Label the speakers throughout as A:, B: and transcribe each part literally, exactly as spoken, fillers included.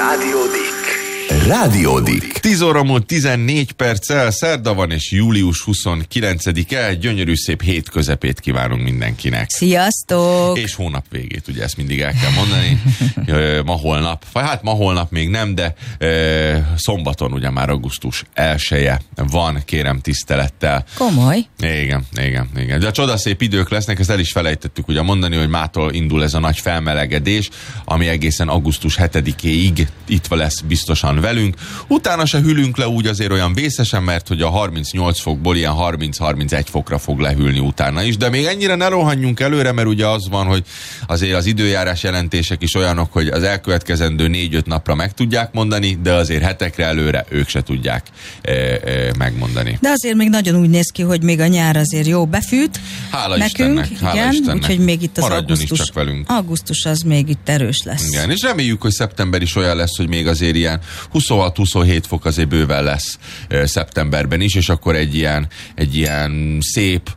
A: Rádiódik. Rádiódik.
B: tíz óra múlt tizennégy perccel, szerda van és július huszonkilencedike, gyönyörű szép hét közepét kívánunk mindenkinek.
C: Sziasztok!
B: És hónap végét, ugye ezt mindig el kell mondani. Ma holnap, vagy hát ma holnap még nem, de e, szombaton ugye már augusztus elseje van, kérem tisztelettel.
C: Komoly.
B: Igen, igen, igen. De a csodaszép idők lesznek, ezt el is felejtettük ugye mondani, hogy mától indul ez a nagy felmelegedés, ami egészen augusztus hetedikéig itt lesz biztosan velünk. Utána se hűlünk le úgy azért olyan vészesen, mert hogy a harmincnyolc fokból ilyen harminc-harmincegy fokra fog lehűlni utána is, de még ennyire ne rohanjunk előre, mert ugye az van, hogy azért az időjárás jelentések is olyanok, hogy az elkövetkezendő négy-öt napra meg tudják mondani, de azért hetekre előre ők se tudják e, e, megmondani.
C: De azért még nagyon úgy néz ki, hogy még a nyár azért jó befűt.
B: Hála
C: nekünk,
B: Istennek, hála
C: igen,
B: Istennek.
C: Úgyhogy még itt az
B: Maradjon
C: augusztus,
B: is csak velünk.
C: augusztus az még itt erős lesz.
B: Igen, és reméljük, hogy szeptember is olyan lesz, hogy még azért ilyen huszonhat-huszonhét fok azért bőven lesz e, szeptemberben is, és akkor egy ilyen, egy ilyen szép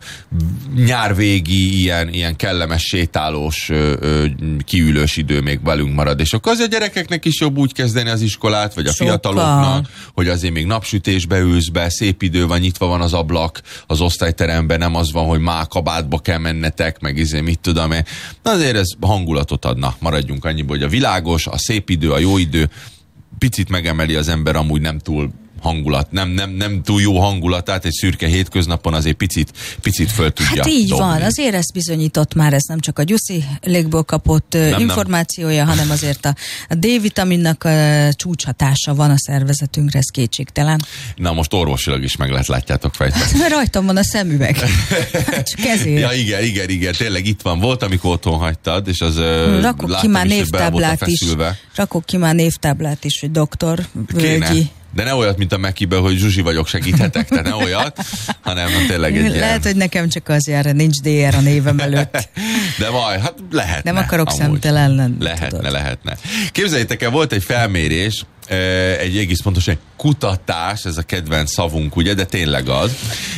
B: nyárvégi, ilyen, ilyen kellemes sétálós, ö, ö, kiülős idő még velünk marad. És akkor azért a gyerekeknek is jobb úgy kezdeni az iskolát, vagy a
C: Sokkal.
B: fiataloknak, hogy azért még napsütésbe ülsz be, szép idő van, nyitva van az ablak az osztályteremben, nem az van, hogy már kabátba kell mennetek, meg izé, mit tudom én. Na azért ez hangulatot adna. Maradjunk annyiból, hogy a világos, a szép idő, a jó idő picit megemeli az ember amúgy nem túl hangulat, nem, nem, nem túl jó hangulatát, egy szürke hétköznapon azért picit, picit föl tudja
C: Hát így
B: dobni.
C: van, azért ezt bizonyított már, ez nem csak a Gyuszi légből kapott nem, információja, nem. hanem azért a, a D-vitaminnak a csúcshatása van a szervezetünkre, ez kétségtelen.
B: Na most orvosilag is meg lehet, látjátok fejtve.
C: Rajtam van a szemüveg. Csak ezért.
B: Ja igen, igen, igen, tényleg itt van. Volt, amikor otthon hagytad, és az
C: rakok ki már névtáblát is. Rakok ki már névtáblát is, hogy doktor Völgyi.
B: De ne olyat, mint a Mekiben, hogy Zsuzsi vagyok, segíthetek, tehát ne olyat, hanem tényleg egy
C: Lehet, ilyen... hogy nekem csak az jár, nincs dé er a névem előtt.
B: De vaj, hát lehetne.
C: Nem akarok
B: amúgy.
C: szemtelen lenni.
B: Lehetne,
C: tudod.
B: lehetne. Képzeljétek el, volt egy felmérés, egy egész pontosan kutatás, ez a kedvenc szavunk, ugye, de tényleg az.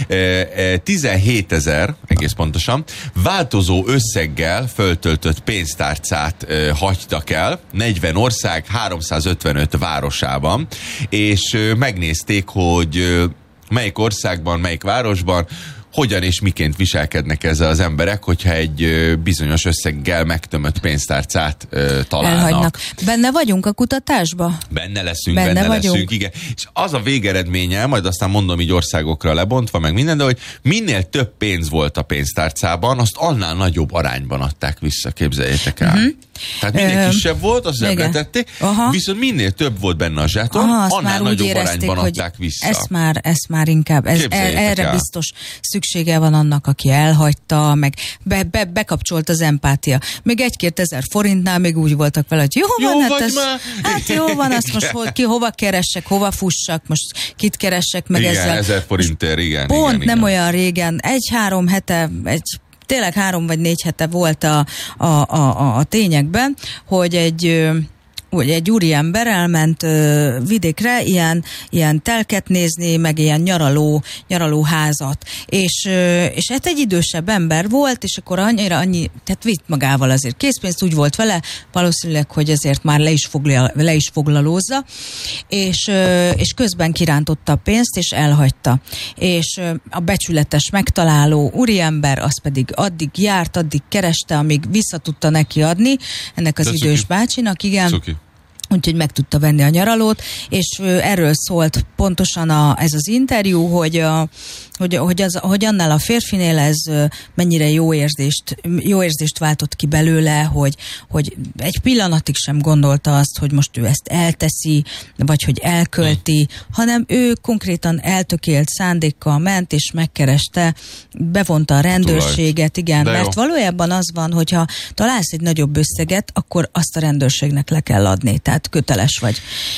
B: tizenhétezer, egész pontosan, változó összeggel föltöltött pénztárcát hagytak el, negyven ország, háromszázötvenöt városában, és megnézték, hogy melyik országban, melyik városban hogyan és miként viselkednek ezzel az emberek, hogyha egy ö, bizonyos összeggel megtömött pénztárcát ö, találnak.
C: Elhagynak. Benne vagyunk a kutatásba?
B: Benne leszünk,
C: benne,
B: benne
C: vagyunk.
B: leszünk, igen. És az a végeredménye, majd aztán mondom így országokra lebontva, meg minden, de hogy minél több pénz volt a pénztárcában, azt annál nagyobb arányban adták vissza, képzeljétek el. Uh-huh. Tehát minél uh, kisebb volt, azt zsebletették, viszont minél több volt benne a zseton, Aha, annál nagyobb érezték, arányban adták vissza.
C: Ezt már, ezt már inkább, ez, erre el. biztos szüksége van annak, aki elhagyta, meg be, be, bekapcsolt az empátia. Még egy-két ezer forintnál még úgy voltak vele, hogy jó,
B: jó
C: van, hát, ez,
B: már.
C: hát jó van, azt most ho, ki, hova keressek, hova fussak, most kit keressek meg
B: igen,
C: ezzel.
B: ezer forintért, igen.
C: Pont
B: igen,
C: nem
B: igen.
C: olyan régen, egy-három hete, egy tényleg három vagy négy hete volt a, a, a, a tényekben, hogy egy hogy egy úriember elment ö, vidékre ilyen, ilyen telket nézni, meg ilyen nyaraló, nyaralóházat. És, ö, és hát egy idősebb ember volt, és akkor annyira annyi, tehát vitt magával azért készpénzt, úgy volt vele, valószínűleg, hogy ezért már le is, foglal, le is foglalózza, és, ö, és közben kirántotta a pénzt, és elhagyta. És ö, a becsületes megtaláló úriember, az pedig addig járt, addig kereste, amíg vissza tudta neki adni, ennek az
B: De
C: idős
B: cuki.
C: bácsinak, igen.
B: Cuki.
C: Úgyhogy meg tudta venni a nyaralót, és erről szólt pontosan a, ez az interjú, hogy, a, hogy, hogy, az, hogy annál a férfinél ez mennyire jó érzést, jó érzést váltott ki belőle, hogy, hogy egy pillanatig sem gondolta azt, hogy most ő ezt elteszi, vagy hogy elkölti, hanem ő konkrétan eltökélt szándékkal ment, és megkereste, bevonta a rendőrséget, igen, mert valójában az van, hogyha találsz egy nagyobb összeget, akkor azt a rendőrségnek le kell adni, tehát köteles vagy.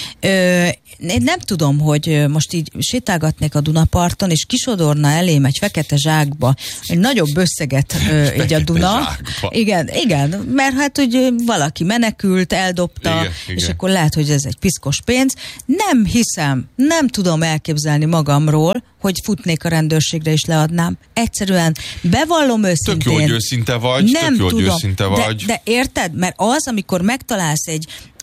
C: Ö, én nem tudom, hogy most így sétálgatnék a Dunaparton, és kisodorna elém egy fekete zsákba egy nagyobb összeget ö, így a Duna. Igen, igen, mert hát úgy valaki menekült, eldobta, igen, és igen. Akkor lehet, hogy ez egy piszkos pénz. Nem hiszem, nem tudom elképzelni magamról, hogy futnék a rendőrségre és leadnám. Egyszerűen bevallom őszintén.
B: Tök jó, hogy őszinte vagy,
C: nem
B: tök jó,
C: tudom,
B: hogy őszinte vagy.
C: De, de érted? Mert az, amikor megtalálsz egy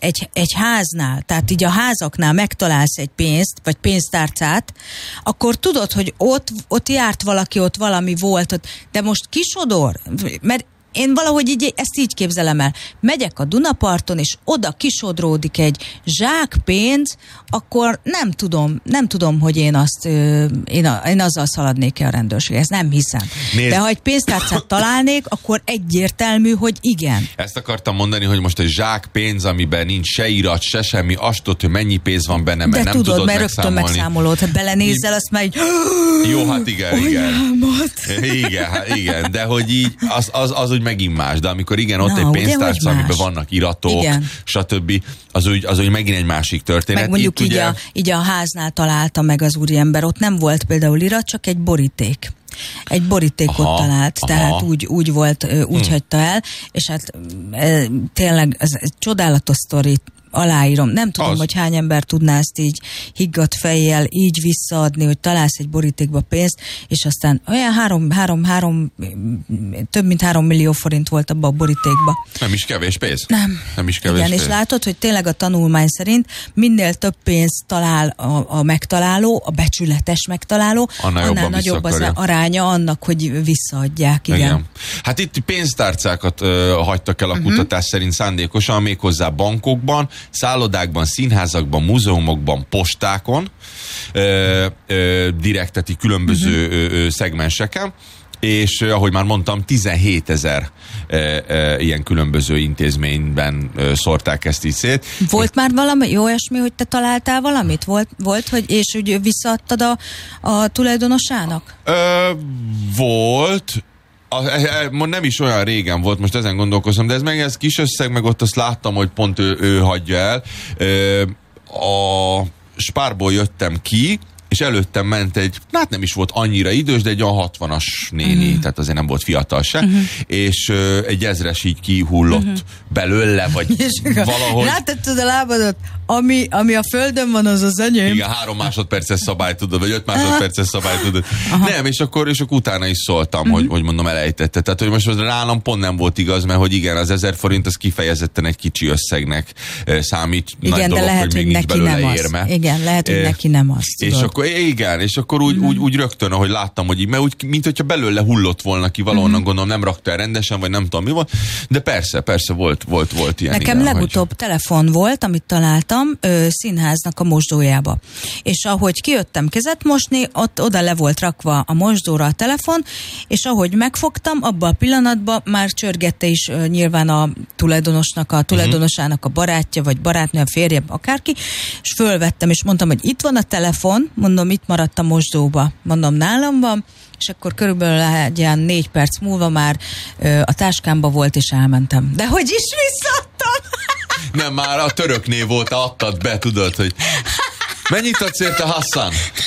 C: egy, egy háznál, tehát így a házaknál megtalálsz egy pénzt, vagy pénztárcát, akkor tudod, hogy ott, ott járt valaki, ott valami volt, ott, de most kisodor, mert én valahogy így, ezt így képzelem el. Megyek a Dunaparton, és oda kisodródik egy zsák pénz, akkor nem tudom, nem tudom, hogy én azt, én, a, én azzal szaladnék el a rendőrséghez. Nem hiszem. Nézd. De ha egy pénztárcát találnék, akkor egyértelmű, hogy igen.
B: Ezt akartam mondani, hogy most egy zsák pénz, amiben nincs se irat, se semmi, azt tudod, hogy mennyi pénz van benne, mert
C: de
B: nem
C: tudod,
B: tudod
C: mert
B: megszámolni.
C: rögtön megszámolod, ha belenézel, azt már így...
B: Jó, hát igen, igen. Igen, hát igen, de hogy így, az, az, az úgy megint más, de amikor igen, ott no, egy pénztárca, amiben vannak iratok, igen. stb., az úgy, az úgy megint egy másik történet.
C: Meg mondjuk
B: Itt,
C: így,
B: ugye...
C: a, így a háznál találta meg az úriember, ott nem volt például irat, csak egy boríték. Egy borítékot aha, talált, aha. tehát úgy, úgy volt, úgy hmm. hagyta el, és hát e, tényleg ez egy csodálatos sztori, aláírom. Nem tudom, az. hogy hány ember tudná ezt így higgadt fejjel így visszaadni, hogy találsz egy borítékba pénzt, és aztán olyan három, három, három, több mint három millió forint volt abba a borítékba.
B: Nem is kevés pénz.
C: Nem.
B: Nem is kevés
C: igen,
B: pénz.
C: És látod, hogy tényleg a tanulmány szerint minél több pénzt talál a, a megtaláló, a becsületes megtaláló, annál, annál nagyobb az aránya annak, hogy visszaadják. Igen. igen.
B: Hát itt pénztárcákat uh, hagytak el a uh-huh. kutatás szerint szándékosan, méghozzá bankokban, szállodákban, színházakban, múzeumokban, postákon, ö, ö, direkteti különböző uh-huh. ö, ö, szegmenseken, és ahogy már mondtam, tizenhétezer ilyen különböző intézményben ö, szórták ezt így szét.
C: Volt és már valami jó esmi, hogy te találtál valamit? Volt, volt hogy és úgy visszaadtad a, a tulajdonosának? Ö,
B: volt. A, nem is olyan régen volt, most ezen gondolkozom, de ez meg ez kis összeg, meg ott azt láttam, hogy pont ő, ő hagyja el. A Spárból jöttem ki, és előttem ment egy, hát nem is volt annyira idős, de egy olyan hatvanas néni, uh-huh. tehát azért nem volt fiatal se, uh-huh. és uh, egy ezres így kihullott uh-huh. belőle, vagy és valahogy.
C: Rátetted a lábadat, ami, ami a földön van, az az enyém.
B: Igen, három másodperces szabály tudod, vagy öt másodperces szabály tudod. Aha. Nem, és akkor, és akkor utána is szóltam, uh-huh. hogy, hogy mondom, elejtette. Tehát, hogy most nálam pont nem volt igaz, mert hogy igen, az ezer forint az kifejezetten egy kicsi összegnek számít.
C: Igen,
B: nagy
C: de
B: dolog,
C: lehet, hogy, hogy neki nem az. Érme. Igen, lehet, hogy e, neki nem az.
B: És akkor igen, és akkor úgy, mm. úgy, úgy rögtön, ahogy láttam, hogy így, mert úgy, mint hogyha belőle hullott volna ki valahonnan, mm. gondolom, nem rakta el rendesen, vagy nem tudom mi volt, de persze, persze volt, volt, volt ilyen.
C: Nekem
B: igen,
C: legutóbb
B: hogy...
C: telefon volt, amit találtam ö, színháznak a mosdójába. És ahogy kijöttem kezet mosni, ott oda le volt rakva a mosdóra a telefon, és ahogy megfogtam, abban a pillanatban már csörgette is ö, nyilván a tulajdonosnak, a tulajdonosának a barátja, vagy barátnő, a férje, akárki, és fölvettem, és mondtam, hogy itt van a telefon, mondom, itt maradt a mosdóba. Mondom, nálam van, és akkor körülbelül egy ilyen négy perc múlva már ö, a táskámba volt, és elmentem. De hogy is visszaadtam?
B: Nem, már a töröknél volt, adtad be, tudod, hogy mennyit adsz érte, Hassan?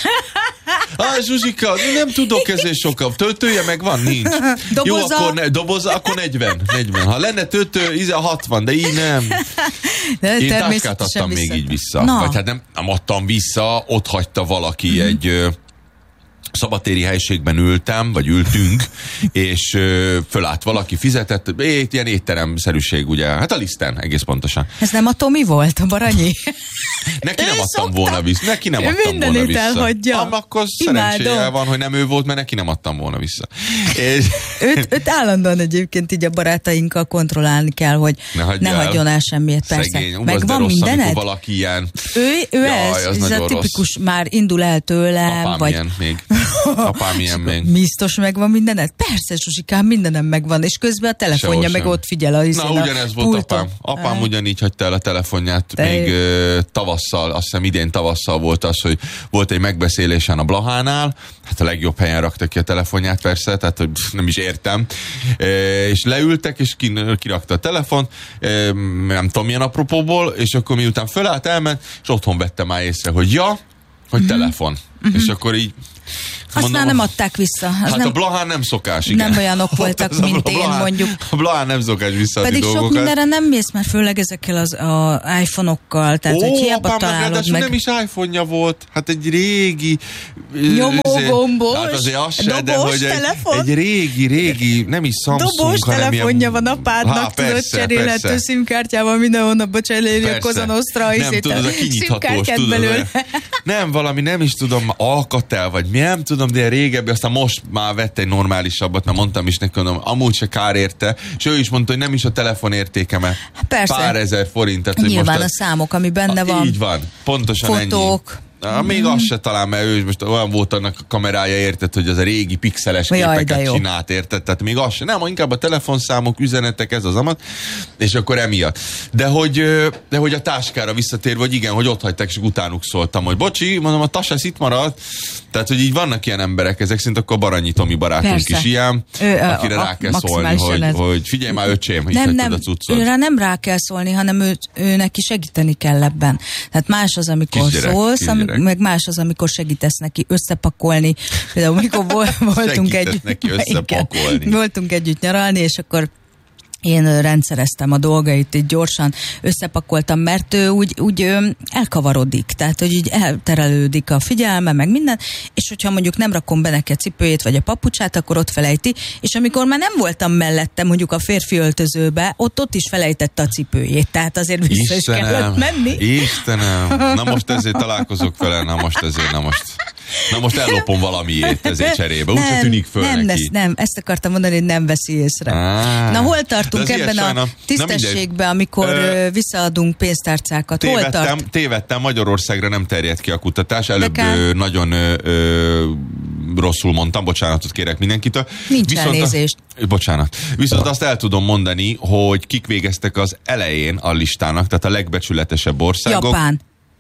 B: Ah, Zsuzsika, nem tudok ezért sokkal. Töltője meg van? Nincs.
C: Doboza?
B: Jó, akkor, ne, doboza, akkor negyven, negyven. Ha lenne töltő, íze hatvan, de így nem.
C: De
B: én táskát adtam vissza. Még így vissza.
C: Na.
B: Vagy hát nem, nem adtam vissza, ott hagyta valaki mm-hmm. egy... Ö, szabadtéri helyiségben ültem, vagy ültünk, és ö, fölállt valaki, fizetett, é, ilyen étteremszerűség, ugye, hát a liszten, egész pontosan.
C: Ez nem a Tomi volt, a Baranyi?
B: Neki nem adtam szoktam. volna vissza. Neki nem adtam
C: Mindenit
B: volna vissza.
C: elhagyja.
B: Am, akkor szerencséje van, hogy nem ő volt, mert neki nem adtam volna vissza. És...
C: őt, őt állandóan egyébként így a barátainkkal kontrollálni kell, hogy ne, ne hagyjon el semmiet, persze.
B: Szegény,
C: meg van mindened?
B: Valaki ilyen...
C: Ő, ő
B: Jaj,
C: ez, ez a tipikus, rossz. Már indul el tőlem.
B: Apám
C: vagy...
B: ilyen még. Apám ilyen még.
C: Biztos megvan mindened? Persze, Zsuzsikám, mindenem megvan, és közben a telefonja meg ott figyel a
B: Na, ugyanez volt pulton. apám. Apám ugyanígy hagyta el a telefonját, Te még ö, tavasszal, azt hiszem idén tavasszal volt az, hogy volt egy megbeszélésen a Blahánál, hát a legjobb helyen rakta ki a telefonját persze, tehát hogy nem is értem, e, és leültek, és kin, kirakta a telefon, e, nem tudom milyen apropóból, és akkor miután fölállt, elment, és otthon vettem már észre, hogy ja, hogy mm-hmm. telefon. Uh-huh. És akkor így...
C: Azt mondom, már nem adták vissza. Az
B: hát
C: nem,
B: a Blahán nem szokás, igen.
C: Nem olyanok voltak,
B: az
C: mint
B: a Blahán,
C: én mondjuk.
B: A Blahán nem szokás visszaadni
C: pedig
B: dolgokat.
C: Pedig sok mindenre nem mész, mert főleg ezekkel az a iPhone-okkal, tehát
B: Ó,
C: hogy hiába
B: apám,
C: találod meg.
B: nem is iPhone-ja volt, hát egy régi...
C: Nyomógombos,
B: hát azért az se, de
C: dobós
B: hogy egy,
C: telefon.
B: egy régi, régi, nem is Samsung,
C: dobós
B: hanem
C: telefonja
B: ilyen...
C: van apádnak,
B: Há,
C: tudod,
B: persze,
C: cserélhető
B: persze.
C: szimkártyával mindenhonnan bocserélni a Kozanostra,
B: nem, tudod, a kinyithatós, tudod, nem, valami, nem is tudom, Alcatel, vagy mi, nem tudom, de régebbi, aztán most már vett egy normálisabbat, mert mondtam is neki, mondom, amúgy se kár érte, és ő is mondta, hogy nem is a telefon értékeme.
C: Persze.
B: Pár ezer forint. Tehát,
C: nyilván
B: most
C: a számok, ami benne
B: a,
C: van.
B: Így van, pontosan
C: fotók.
B: Ennyi. Na, még mm. az se talán, mert ő most olyan volt annak a kamerája, érted, hogy az a régi pixeles
C: Jaj,
B: képeket csinált, érted? Tehát még az se. Nem, inkább a telefonszámok, üzenetek, ez az amat, és akkor emiatt. De hogy, de hogy a táskára visszatérve, hogy igen, hogy ott hagyták, és utánuk szóltam, hogy bocsi, mondom, a tasász itt maradt. Tehát, hogy így vannak ilyen emberek, ezek szerint akkor Baranyi Tomi barátunk Persze. is ilyen, ő, akire a, rá kell szólni, hogy, hogy figyelj már, öcsém, hogy
C: nem, nem,
B: a cuccod.
C: Őre nem rá kell szólni, hanem ő, ő neki segíteni kell ebben. Tehát más az, amikor
B: kisgyerek,
C: szólsz,
B: kisgyerek.
C: Ami, meg más az, amikor segítesz neki összepakolni. Például mikor voltunk együtt,
B: neki összepakolni.
C: Igen, voltunk együtt nyaralni, és akkor én rendszereztem a dolgait, így gyorsan összepakoltam, mert ő úgy, úgy elkavarodik, tehát hogy így elterelődik a figyelme, meg minden, és hogyha mondjuk nem rakom be neki a cipőjét, vagy a papucsát, akkor ott felejti, és amikor már nem voltam mellette, mondjuk a férfi öltözőbe, ott ott is felejtette a cipőjét, tehát azért vissza Istenem, is kellett menni.
B: Istenem, na most ezért találkozok vele, na most ezért, na most... Na most ellopom valamiért ezért cserébe, úgyse tűnik föl
C: nem,
B: neki.
C: Lesz, nem, ezt akartam mondani, hogy nem veszi észre. Ah, Na hol tartunk ebben a tisztességben, amikor ö, visszaadunk pénztárcákat? Hol
B: tévedtem,
C: tart?
B: Tévedtem, Magyarországra nem terjed ki a kutatás. Előbb ö, nagyon ö, ö, rosszul mondtam, bocsánatot kérek mindenkitől.
C: Nincs Viszont elnézést.
B: A, bocsánat. Viszont azt el tudom mondani, hogy kik végeztek az elején a listának, tehát a legbecsületesebb országok.
C: Japán.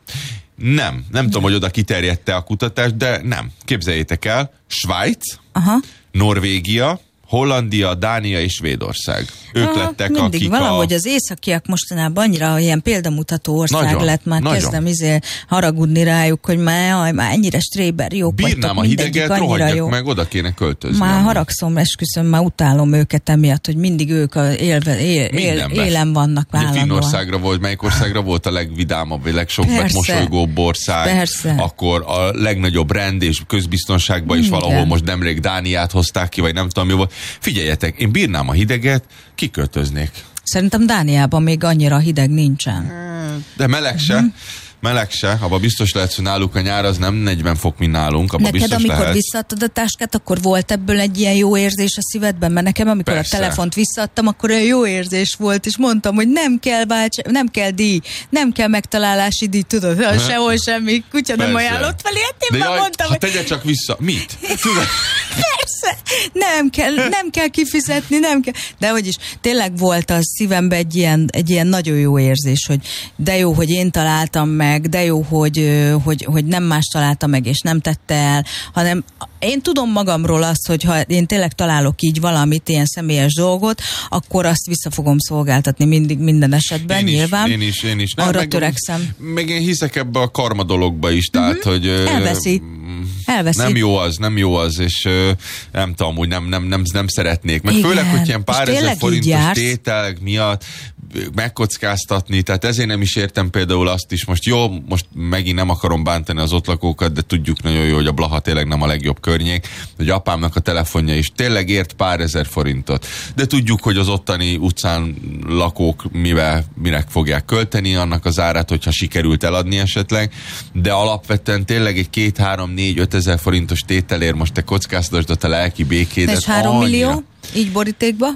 B: Nem, nem tudom, hogy oda kiterjedte a kutatás, de nem. Képzeljétek el, Svájc,
C: Aha.
B: Norvégia, Hollandia, Dánia és Svédország. Ők Aha, lettek,
C: mindig.
B: akik
C: Valahogy
B: a...
C: az északiak mostanában annyira ilyen példamutató ország
B: nagyon,
C: lett, már
B: nagyon.
C: kezdem izé haragudni rájuk, hogy már, már ennyire stréber jók
B: Bírnám
C: vagytok,
B: a hideget, rohadjak
C: jó.
B: meg, oda kéne költözni.
C: Már haragszom, esküszöm, már utálom őket emiatt, hogy mindig ők a élve, él, él, élen vannak vállandóan.
B: Finnországra volt, melyik országra volt a legvidámabb, vagy legsokat mosolygóbb ország.
C: Persze.
B: Akkor a legnagyobb rend és közbiztonságban is valahol most nemrég Dániát hozták ki, vagy nem tudom mi volt. Figyeljetek, én bírnám a hideget, kiköltöznék.
C: Szerintem Dániában még annyira hideg nincsen.
B: De meleg se. Uh-huh. Meleg se, abban biztos lehet, hogy náluk a nyár az nem negyven fok, mint nálunk. Neked, biztos
C: amikor
B: lehet.
C: visszaadtad a táskát, akkor volt ebből egy ilyen jó érzés a szívedben? Mert nekem, amikor Persze. a telefont visszaadtam, akkor olyan jó érzés volt, és mondtam, hogy nem kell bács, nem kell díj, nem kell megtalálási díj, tudod, uh-huh. sehol semmi, kutya Persze. nem ajánlott felé, hát én már mondtam,
B: ha hogy... tegye csak vissza, mit? Tudod?
C: Persze, nem kell, nem kell kifizetni, nem kell. De hogy is, tényleg volt a szívemben egy ilyen, egy ilyen nagyon jó érzés, hogy de jó, hogy én találtam meg, de jó, hogy, hogy, hogy nem más találta meg, és nem tette el, hanem én tudom magamról azt, hogy ha én tényleg találok így valamit, ilyen személyes dolgot, akkor azt vissza fogom szolgáltatni mindig, minden esetben,
B: én is,
C: nyilván.
B: Én is, én is. Nem,
C: arra
B: meg,
C: törekszem.
B: Meg én hiszek ebbe a karma dologba is, tehát, uh-huh. hogy...
C: Elveszi. Elveszi.
B: Nem jó az, nem jó az, és nem tudom, úgy nem, nem, nem, nem szeretnék. Meg
C: Igen.
B: főleg, hogy ilyen pár ezer forintos
C: tételek
B: miatt megkockáztatni, tehát ezért nem is értem például azt is, most jó, most megint nem akarom bántani az ott lakókat, de tudjuk nagyon jó, hogy a Blaha tényleg nem a legjobb környék, hogy apámnak a telefonja is tényleg ért pár ezer forintot. De tudjuk, hogy az ottani utcán lakók mivel, mire fogják költeni annak az árát, hogyha sikerült eladni esetleg, de alapvetően tényleg egy két, három, négy, öt ezer forintos tételért most te kockáztasd a lelki békédet.
C: És három millió? Így borítékba?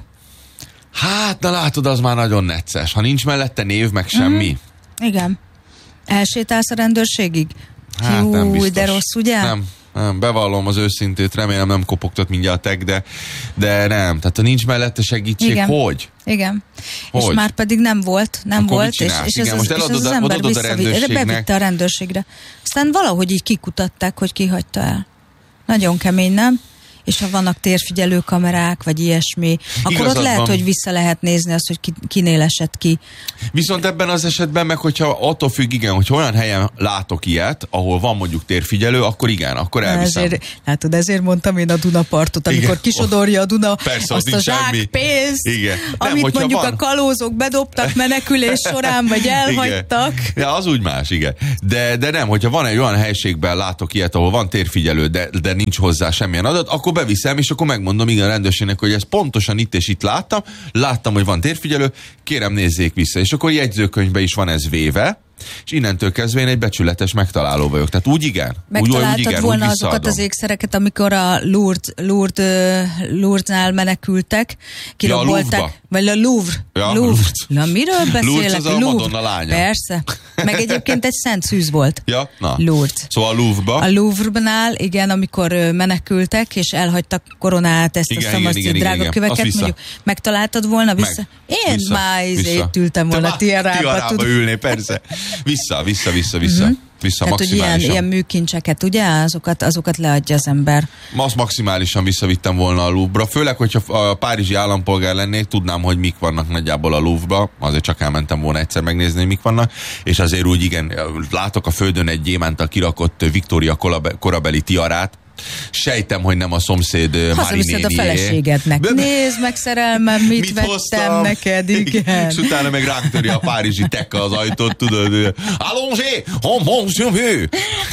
B: Hát, na látod, az már nagyon necces. Ha nincs mellette név, meg semmi.
C: Mm, igen. Elsétálsz a rendőrségig?
B: Hát
C: Hú,
B: nem biztos.
C: De rossz, ugye?
B: Nem, nem, bevallom az őszintét, remélem nem kopogtat mindjárt a de, de nem. Tehát ha nincs mellette segítség,
C: Igen.
B: hogy?
C: Igen.
B: Hogy?
C: És már pedig nem volt, nem
B: Akkor
C: volt, és, és,
B: Igen,
C: ez,
B: most
C: az, és ez az
B: a,
C: ember
B: visszavitte,
C: bevitte a rendőrségre. Aztán valahogy így kikutatták, hogy ki hagyta el. Nagyon kemény, nem? és ha vannak térfigyelő kamerák, vagy ilyesmi, akkor
B: Igazad
C: ott lehet,
B: van.
C: hogy vissza lehet nézni azt, hogy ki, kinél esett ki.
B: Viszont ebben az esetben meg, hogyha attól függ, igen, hogy olyan helyen látok ilyet, ahol van mondjuk térfigyelő, akkor igen, akkor elviszem.
C: Ezért, látod, ezért mondtam én a Dunapartot, amikor
B: Igen.
C: kisodorja a Duna
B: Persze,
C: azt
B: ott
C: a
B: nincs semmi.
C: zsákpénzt,
B: Igen. Nem,
C: amit
B: hogyha
C: mondjuk
B: van.
C: a kalózok bedobtak menekülés során, vagy elhagytak.
B: Igen. Ja, az úgy más, igen. De, de nem, hogyha van egy olyan helységben látok ilyet, ahol van térfigyelő, de, de nincs hozzá semmilyen adat, akkor beviszem, és akkor megmondom igen a rendőrségnek, hogy ezt pontosan itt és itt láttam, láttam, hogy van térfigyelő, kérem nézzék vissza. És akkor jegyzőkönyvben is van ez véve, és innentől kezdve én egy becsületes megtaláló vagyok. Tehát úgy igen.
C: Megtaláltad
B: úgy, úgy igen,
C: volna
B: úgy
C: azokat az ékszereket, amikor a Lourdes, Lourdes, Lourdesnál menekültek, kirabolták.
B: Ja,
C: vagy a Louvre.
B: Ja,
C: Louvre.
B: Lourdes.
C: Na, miről beszélek?
B: Lourdes az a
C: Louvre.
B: Madonna lánya.
C: Persze. Meg egyébként egy szent szűz volt.
B: Ja, na.
C: Lourdes.
B: Szóval a Louvre-ba.
C: A Louvre-nál, igen, amikor ö, menekültek, és elhagytak koronát, ezt
B: Igen,
C: a
B: igen,
C: azt
B: igen,
C: drága
B: igen, igen.
C: köveket,
B: Azt vissza.
C: mondjuk megtaláltad volna vissza?
B: Meg.
C: Én
B: Vissza.
C: már
B: Vissza.
C: izét ültem volna
B: Te
C: tiarába.
B: tiarába
C: tudod.
B: ülné, persze. Vissza, vissza, vissza, vissza.
C: Mhm.
B: Vissza
C: Tehát, hogy ilyen,
B: maximálisan.
C: ilyen műkincseket, ugye? Azokat, azokat leadja az ember.
B: Azt maximálisan visszavittem volna a Louvre-ra. Főleg, hogyha a párizsi állampolgár lennék, tudnám, hogy mik vannak nagyjából a Louvre-ba. Azért csak elmentem volna egyszer megnézni, hogy mik vannak. És azért úgy igen, látok a földön egy gyémántal kirakott Victoria korabeli tiarát. Sejtem, hogy nem a szomszéd Mari
C: Hazaviszed a
B: nénié.
C: feleségednek.
B: Be-
C: Nézd meg, szerelmem, mit,
B: Mit
C: vettem
B: hoztam?
C: neked, igen.
B: És utána meg ránk töri a párizsi tekka az ajtót, tudod. Allongé, hom, hom, szövő.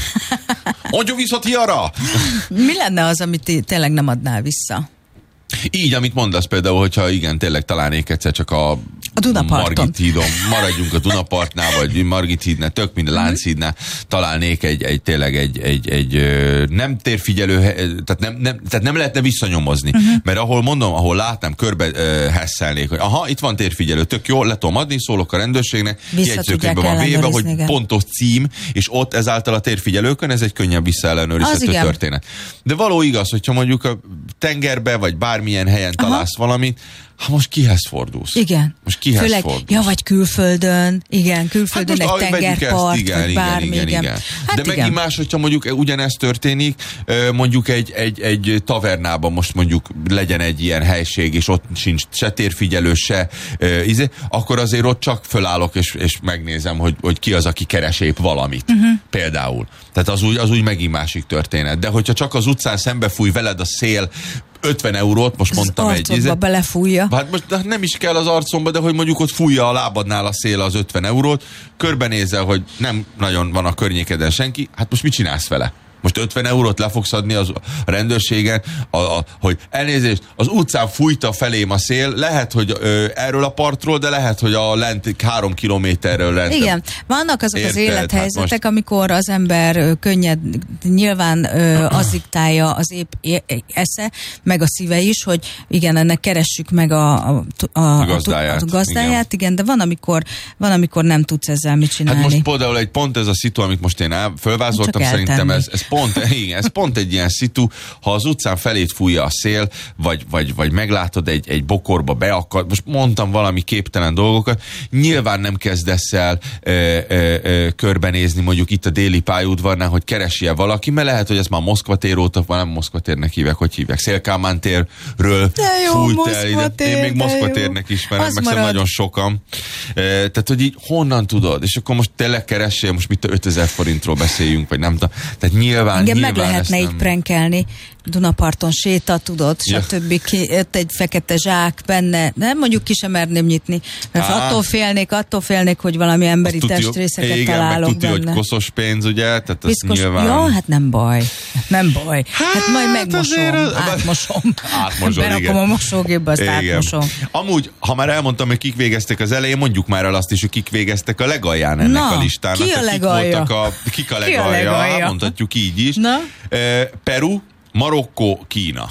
B: Adjon vissza tiara.
C: Mi lenne az, amit té- tényleg nem adnál vissza?
B: Így, amit mondasz például, hogyha igen, tényleg találnék egyszer csak a,
C: A Dunaparton.
B: Margit hídon, maradjunk a Dunapartnál, vagy Margit hídnál, tök minden Lánchídnál, találnék egy, egy tényleg egy, egy, egy, ö, nem térfigyelő, tehát nem, nem, tehát nem lehetne visszanyomozni, uh-huh. mert ahol mondom, ahol látnám, körbe ö, hesszelnék, hogy aha, itt van térfigyelő, tök jó, le tudom adni, szólok a rendőrségnek,
C: Vissza
B: jegyzőkönyvben
C: tudják
B: van véve, hogy
C: ellenőrizni, igen.
B: pontos cím, és ott ezáltal a térfigyelőkön, ez egy könnyebb
C: Az
B: visszaellenőrizhető
C: igen.
B: történet. De való igaz, hogyha mondjuk a tengerbe, vagy bármilyen helyen
C: Aha.
B: találsz valamit, hát most kihez fordulsz?
C: Igen.
B: Most kihez
C: Főleg,
B: fordulsz?
C: ja, vagy külföldön, igen, külföldön
B: Hát most,
C: egy
B: ahogy vegyük
C: tengerpart,
B: ezt, igen,
C: vagy
B: igen,
C: bármi,
B: igen, igen, igen.
C: Hát
B: De
C: igen.
B: megint más, hogyha mondjuk ugyanez történik, ö, mondjuk egy, egy, egy tavernában most mondjuk legyen egy ilyen helység, és ott sincs se térfigyelő, se ö, izé, akkor azért ott csak fölállok, és, és megnézem, hogy, hogy ki az, aki keres épp valamit. Uh-huh. Például. Tehát az úgy, az úgy megint másik történet. De hogyha csak az utcán szembefúj veled a szél ötven eurót, most mondtam egy
C: arcodba belefújja.
B: Hát most hát nem is kell az arcomba, de hogy mondjuk ott fújja a lábadnál a szél az ötven eurót, körbenézel, hogy nem nagyon van a környékeden senki, hát most mit csinálsz vele? Most ötven eurót le fogsz adni az, a rendőrségen, a, a, hogy elnézést, az utcán fújta felém a szél, lehet, hogy ö, erről a partról, de lehet, hogy a lent három kilométerről lent.
C: Igen, vannak azok
B: Érted?
C: az élethelyzetek,
B: Hát most...
C: amikor az ember ö, könnyed, nyilván ö, az diktálja az épp é- esze, meg a szíve is, hogy igen, ennek keressük meg a, a, a, a,
B: gazdáját,
C: a gazdáját, igen. igen, de van amikor, van, amikor nem tudsz ezzel mit csinálni.
B: Hát most például egy pont ez a szitu, amit most én el, fölvázoltam,
C: Csak
B: szerintem
C: eltenni.
B: ez, ez pont, igen, ez pont egy ilyen szitu, ha az utcán felét fújja a szél, vagy, vagy, vagy meglátod egy, egy bokorba beakad, most mondtam valami képtelen dolgokat, nyilván nem kezdesz el ö, ö, ö, körbenézni mondjuk itt a déli pályaudvarnál, hogy keresi-e valaki, mert lehet, hogy ez már Moszkva tér óta, vagy nem Moszkva térnek hívják, hogy hívják, Szél-Kálmán térről fújt el ide.
C: tér,
B: Én még
C: de
B: Moszkva
C: jó.
B: térnek ismerem,
C: Az
B: meg
C: marad.
B: szerintem nagyon sokan. E, tehát, hogy így honnan tudod? És akkor most tényleg keressél, most mit ötezer forintról beszéljünk, vagy nem tudom. Tehát nyilván,
C: Igen,
B: nyilván
C: meg lehetne
B: ezt
C: így
B: nem...
C: prenkelni. Dunaparton séta, tudod,
B: Ja.
C: stb. Ki, ott egy fekete zsák benne. Nem mondjuk ki sem merném nyitni. Mert
B: Á.
C: attól félnék, attól félnék, hogy valami emberi
B: Azt tudja,
C: testrészeket
B: igen,
C: találok
B: meg tudja,
C: benne.
B: hogy koszos pénz, ugye? Tehát az
C: Piszkos,
B: nyilván...
C: ja, hát nem baj. Nem baj. Hát, hát majd
B: Hát
C: megmosom,
B: azért az-
C: átmosom.
B: Átmosod,
C: Berakom
B: igen.
C: a mosógépbe, azt
B: Igen.
C: átmosom.
B: Amúgy, ha már elmondtam, hogy kik végeztek az elején, mondjuk már el azt is, hogy kik végeztek a legalján ennek
C: Na,
B: a listának.
C: ki a
B: Tehát
C: legalja?
B: Kik, voltak a, kik a
C: Ki a
B: legalja?
C: legalja?
B: Mondhatjuk így is.
C: Na?
B: E, Peru, Marokkó, Kína.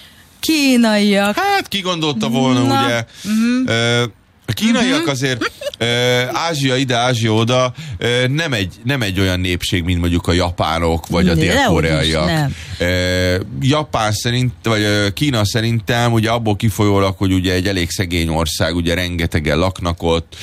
C: Kínaiak.
B: Hát ki gondolta volna,
C: Na.
B: ugye? Uh-huh. A kínaiak azért, Ázsia ide, Ázsia oda nem egy, nem egy olyan népség, mint mondjuk a japánok, vagy a dél-koreaiak. Japán szerint, vagy Kína szerintem ugye abból kifolyólag, hogy ugye egy elég szegény ország, ugye rengetegen laknak ott,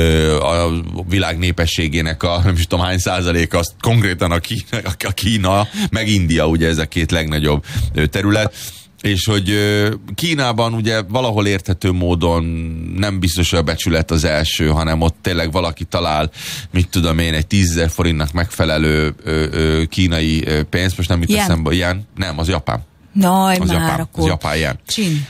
B: a világ népességének a nem is tudom hány százalék, azt konkrétan a Kína, a Kína, meg India, ugye ez a két legnagyobb terület. És hogy Kínában ugye valahol érthető módon nem biztos, hogy a becsület az első, hanem ott tényleg valaki talál, mit tudom én, egy tízezer forintnak megfelelő ö, ö, kínai pénzt, most nem jut eszembe, ilyen, nem, az japán.
C: Naj,
B: az
C: már
B: japán,
C: akkor.
B: Az japán ilyen.
C: Csin.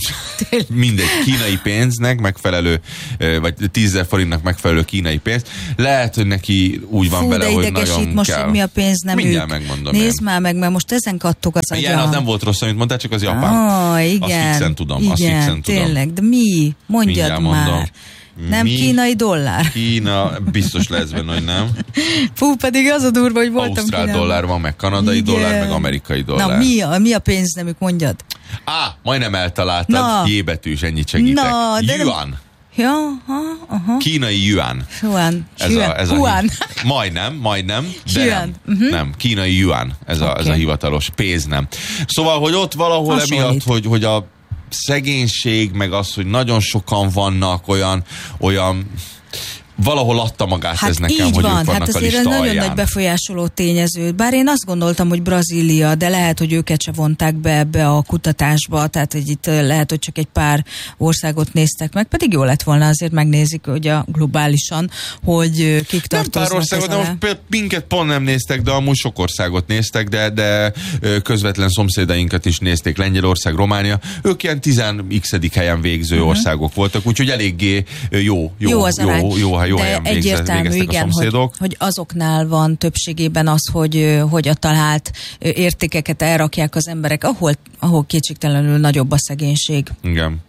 B: Mindegy kínai pénznek megfelelő, vagy tízezer forintnak megfelelő kínai pénzt. Lehet, hogy neki úgy van
C: Fú,
B: vele, hogy nagyon
C: most,
B: kell.
C: Hogy mi a pénz, nem
B: mindjárt
C: ők.
B: megmondom.
C: Nézd
B: én.
C: már meg, mert most ezen kattog az agyam.
B: Igen, az nem volt rossz, amit mondtál, csak az japán.
C: Ah, igen.
B: Azt fixen tudom.
C: Igen,
B: azt fixen tudom.
C: tényleg, de mi? Mondjad
B: mindjárt
C: már.
B: Mondom.
C: Nem
B: Mi?
C: kínai dollár?
B: Kína, biztos lesz benne, hogy nem.
C: Fú, pedig az a durva, hogy voltam
B: Ausztrál
C: Kínában.
B: dollár van, meg kanadai
C: Igen.
B: dollár, meg amerikai dollár.
C: Na, mi a, mi a pénznemük, mondjad?
B: Á, majdnem eltaláltad.
C: Na.
B: J betűs, ennyit segítek.
C: Na, de
B: Yuan.
C: Nem... Ja, ha, aha.
B: Kínai yuan.
C: Yuan.
B: Ez a, ez a
C: Yuan.
B: hi- majdnem, majdnem, de
C: Yuan.
B: nem.
C: Uh-huh.
B: Nem, kínai yuan. Ez, a,
C: Okay.
B: ez a hivatalos pénz, nem. Szóval, hogy ott valahol
C: Hasonlít.
B: emiatt, hogy, hogy a szegénység, meg az, hogy nagyon sokan vannak olyan, olyan valahol adta magát
C: Hát
B: ez nekem,
C: így
B: hogy
C: van,
B: ők vannak
C: hát
B: a
C: azért ez
B: lista
C: nagyon
B: alján.
C: nagy befolyásoló tényező. Bár én azt gondoltam, hogy Brazília, de lehet, hogy őket se vonták be ebbe a kutatásba, tehát hogy itt lehet, hogy csak egy pár országot néztek meg, pedig jó lett volna, azért megnézik, hogy a globálisan, hogy kik
B: Nem
C: tartoznak.
B: pár országot, de
C: ez
B: most
C: alá.
B: például minket pont nem néztek, de amúgy sok országot néztek, de, de közvetlen szomszédainkat is nézték, Lengyelország, Románia, ők ilyen tíz x helyen végző uh-huh. országok voltak, úgyhogy eléggé jó, jó,
C: Jó az arány,
B: jó, jó, jó
C: de
B: helyen végzett,
C: egyértelmű,
B: végeztek
C: igen,
B: a szomszédok.
C: hogy, hogy azoknál van többségében az, hogy, hogy a talált értékeket elrakják az emberek, ahol, ahol kétségtelenül nagyobb a szegénység.
B: Igen.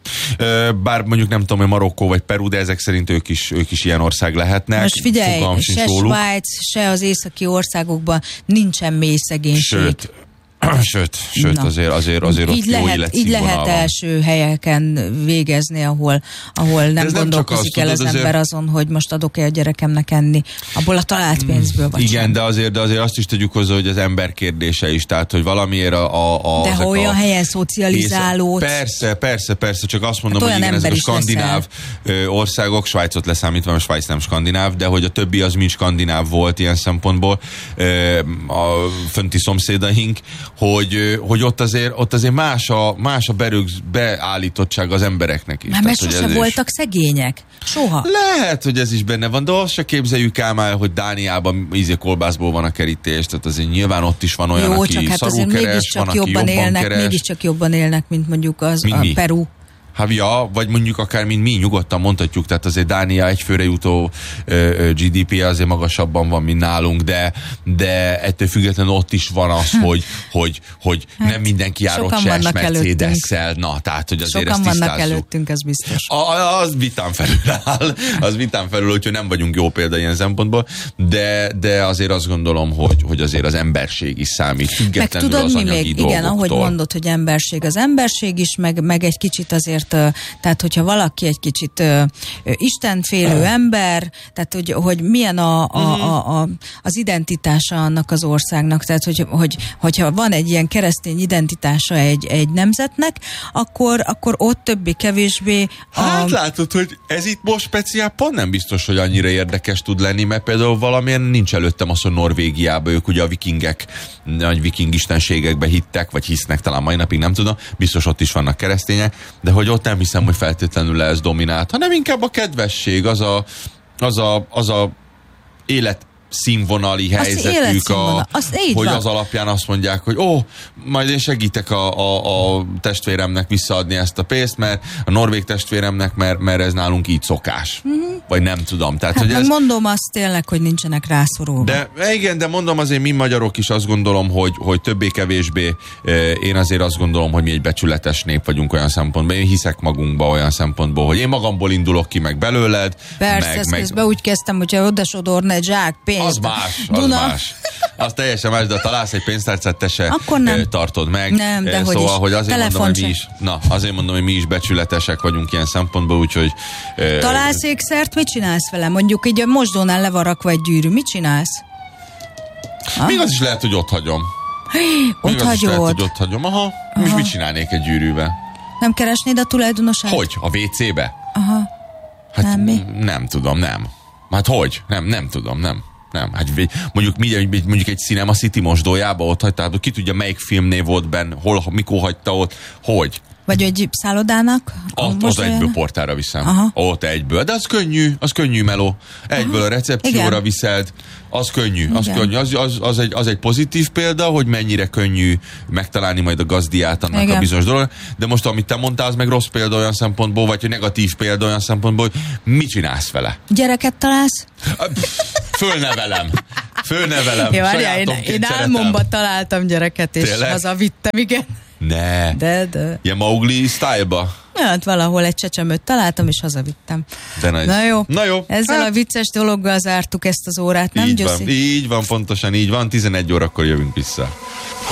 B: Bár mondjuk nem tudom, hogy Marokkó vagy Peru, de ezek szerint ők is, ők is ilyen ország lehetnek.
C: Most figyelj,
B: Fogalmam sincs
C: se
B: róluk.
C: Svájc, se az északi országokban nincsen mély szegénység.
B: Sőt, Sőt, sőt
C: Na.
B: azért, azért, azért
C: így
B: ott
C: lehet,
B: jó
C: így lehet
B: életszínvonal van.
C: első helyeken végezni, ahol, ahol nem
B: ez nem
C: gondolkozik
B: csak
C: el
B: azt
C: az
B: tudod,
C: ember
B: azért-
C: azon, hogy most adok-e a gyerekemnek enni. Abból a talált pénzből vagy
B: Igen,
C: sem.
B: de azért, de azért azt is tegyük hozzá, hogy az ember kérdése is, tehát, hogy valamiért a... a, a
C: De
B: ezek
C: ha olyan
B: a,
C: helyen szocializálódsz.
B: Persze, persze, persze, csak azt mondom,
C: Hát
B: hogy
C: olyan
B: igen, ezek a
C: ember is
B: skandináv ö, országok, Svájcot leszámítva, mert Svájc nem skandináv, de hogy a többi az mind skandináv volt ilyen szempontból, ö, a fönti szomszédaink, hogy, ö, hogy ott azért, ott azért más a, más a berögz, beállítottság az embereknek is.
C: Már mert
B: Tehát, hogy
C: sose
B: ez is-
C: voltak szegények. Soha.
B: Lehet, hogy ez is benne van, de azt se képzeljük el már, hogy Dániában ízé kolbászból van a kerítés, tehát azért nyilván ott is van olyan,
C: Jó,
B: aki
C: csak hát azért
B: szarul keres,
C: mégiscsak
B: van, aki
C: jobban
B: jobban
C: élnek,
B: keres.
C: mégiscsak jobban élnek, mint mondjuk az
B: Mint
C: a
B: mi?
C: Peru.
B: Hát ja, vagy mondjuk akár mint mi, nyugodtan mondhatjuk, tehát azért Dánia egyfőre jutó ö, ö, gé dé pé azért magasabban van, mint nálunk, de, de ettől függetlenül ott is van az, hogy, hogy, hogy
C: Hát,
B: nem mindenki jár ott
C: sokan
B: Cses
C: vannak
B: Mercedes-szel, na, tehát hogy azért
C: Sokan
B: ezt
C: vannak
B: tisztázzuk.
C: előttünk, ez biztos.
B: A, a- az vitán felül áll, az vitán felül, úgyhogy nem vagyunk jó példa ilyen szempontból, de, de azért azt gondolom, hogy, hogy azért az emberség is számít,
C: Meg
B: függetlenül
C: tudod
B: az
C: mi
B: anyagi
C: még?
B: dolgoktól.
C: Igen, ahogy mondod, hogy emberség az emberség is, meg, meg egy kicsit azért, ö, tehát hogyha valaki egy kicsit ö, ö, istenfélő ember, tehát hogy, hogy milyen a, a, a, a, az identitása annak az országnak, tehát hogy, hogy, hogyha van egy ilyen keresztény identitása egy, egy nemzetnek, akkor, akkor ott többé-kevésbé a,
B: Hát látod, hogy ez itt most speciál pont nem biztos, hogy annyira érdekes tud lenni, mert például valamilyen nincs előttem az, hogy Norvégiában ők ugye a vikingek, nagy viking istenségekbe hittek, vagy hisznek, talán mai napig nem tudom, biztos ott is vannak keresztények, de hogy ott nem hiszem, hogy feltétlenül ez dominált, hanem inkább a kedvesség, az a, az a, az a élet színvonali helyzetük,
C: életszínvonal,
B: a,
C: az így
B: hogy
C: van.
B: az alapján azt mondják, hogy ó, majd én segítek a, a, a testvéremnek visszaadni ezt a pénzt, mert a norvég testvéremnek, mert, mert ez nálunk így szokás. Mm-hmm. Vagy nem tudom. Tehát,
C: hát
B: hogy
C: meg
B: ez,
C: mondom azt tényleg, hogy nincsenek rászorulva.
B: de igen, de mondom azért mi magyarok is azt gondolom, hogy, hogy többé-kevésbé eh, én azért azt gondolom, hogy mi egy becsületes nép vagyunk olyan szempontból. Én hiszek magunkba olyan szempontból, hogy én magamból indulok ki, meg belőled.
C: Persze,
B: meg,
C: ezt
B: meg,
C: közben úgy kezdtem, hogyha odasodorna egy zsák pénzt.
B: az más, az
C: Duna.
B: más. az teljesen más, de találsz egy pénztárcát, te se
C: akkor nem.
B: tartod meg.
C: Nem, de
B: szóval,
C: hogy,
B: hogy azért
C: Telefon
B: mondom, hogy mi is, na, azért mondom, hogy mi is becsületesek vagyunk ilyen szempontból, úgyhogy...
C: Találsz ékszert, mit csinálsz vele? Mondjuk így a mosdónál le van rakva egy gyűrű, mit csinálsz? Ha?
B: Még az is lehet, hogy ott hagyom.
C: Ott
B: Még az is lehet,
C: hagyod?
B: hogy ott hagyom. Aha. Most mit csinálnék egy gyűrűbe?
C: Nem keresnéd a tulajdonosát?
B: Hogy? A vé cébe?
C: Aha.
B: Hát
C: Nem, mi?
B: nem tudom, nem. Hát hogy? Nem, nem tudom, nem. Nem, hát mondjuk, mondjuk egy Cinema City mosdójába ott hagytál, ki tudja melyik filmnév volt benne, hol, mikor hagyta ott, hogy?
C: Vagy egy szállodának?
B: Ott, ott egyből portára viszem.
C: Aha.
B: Ott egyből. De az könnyű, az könnyű meló. Egyből a recepcióra
C: Igen.
B: viszed, az könnyű. Az,
C: Igen.
B: könnyű. Az, az, az, egy, az egy pozitív példa, hogy mennyire könnyű megtalálni majd a gazdiát annak
C: Igen.
B: a bizonyos dolog. De most, amit te mondtál, az meg rossz példa olyan szempontból, vagy hogy negatív példa olyan szempontból, hogy mit csinálsz vele?
C: Gyereket találsz?
B: Fölnevelem. Fölnevelem.
C: Ja, várjál, én, én álmomban találtam gyereket, és
B: Tényleg?
C: hazavittem, igen.
B: Ne.
C: De, de.
B: Ilyen Mowgli style-ba?
C: Ja, hát valahol egy csecsemőt találtam, és hazavittem.
B: De nagy.
C: Na jó.
B: Na jó.
C: Ezzel
B: Hát,
C: a vicces dologgal zártuk ezt az órát, nem,
B: így
C: Gyuszi?
B: van, így van, pontosan így van. tizenegy órakor jövünk vissza.